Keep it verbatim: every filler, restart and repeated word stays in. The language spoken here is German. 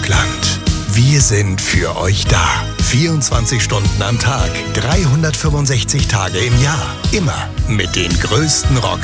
Rockland. Wir sind für euch da. vierundzwanzig Stunden am Tag, dreihundertfünfundsechzig Tage im Jahr. Immer mit den größten Rock